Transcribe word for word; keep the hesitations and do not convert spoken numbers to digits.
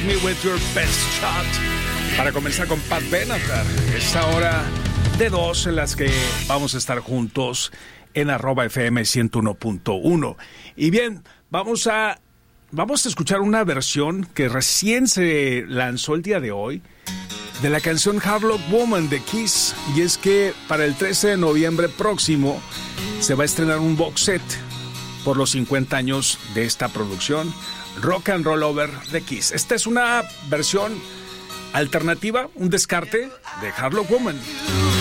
Me With Your Best Shot. Para comenzar con Pat Benatar, esta hora de dos en las que vamos a estar juntos en arroba F M ciento uno punto uno. Y bien, vamos a, vamos a escuchar una versión que recién se lanzó el día de hoy de la canción Harlock Woman de Kiss. Y es que para el trece de noviembre próximo se va a estrenar un box set por los cincuenta años de esta producción, Rock and Roll Over de Kiss. Esta es una versión alternativa, un descarte de Harlock Woman.